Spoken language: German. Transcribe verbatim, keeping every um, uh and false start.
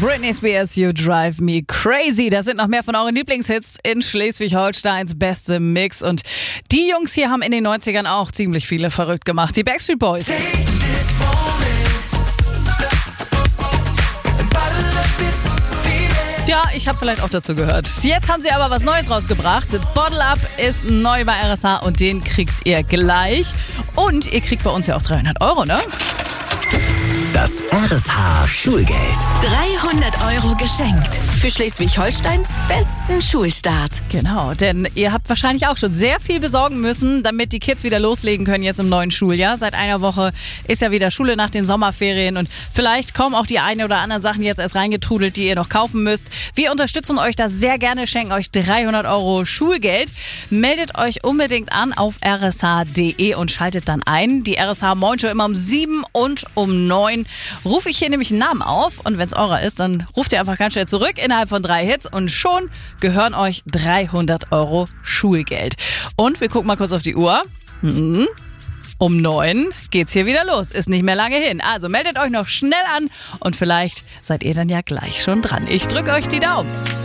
Britney Spears, You Drive Me Crazy. Das sind noch mehr von euren Lieblingshits in Schleswig-Holsteins beste Mix. Und die Jungs hier haben in den neunzigern auch ziemlich viele verrückt gemacht. Die Backstreet Boys. Ja, ich habe vielleicht auch dazu gehört. Jetzt haben sie aber was Neues rausgebracht. Bottle Up ist neu bei R S H und den kriegt ihr gleich. Und ihr kriegt bei uns ja auch dreihundert Euro, ne? Das R S H Schulgeld. dreihundert Euro geschenkt. Für Schleswig-Holsteins besten Schulstart. Genau, denn ihr habt wahrscheinlich auch schon sehr viel besorgen müssen, damit die Kids wieder loslegen können jetzt im neuen Schuljahr. Seit einer Woche ist ja wieder Schule nach den Sommerferien und vielleicht kommen auch die eine oder anderen Sachen jetzt erst reingetrudelt, die ihr noch kaufen müsst. Wir unterstützen euch da sehr gerne, schenken euch dreihundert Euro Schulgeld. Meldet euch unbedingt an auf r s h punkt d e und schaltet dann ein. Die R S H Morning Show immer um sieben und um neun rufe ich hier nämlich einen Namen auf und wenn es eurer ist, dann ruft ihr einfach ganz schnell zurück innerhalb von drei Hits und schon gehören euch dreihundert Euro Schulgeld. Und wir gucken mal kurz auf die Uhr. Mhm. Um neun geht's hier wieder los. Ist nicht mehr lange hin. Also meldet euch noch schnell an und vielleicht seid ihr dann ja gleich schon dran. Ich drücke euch die Daumen.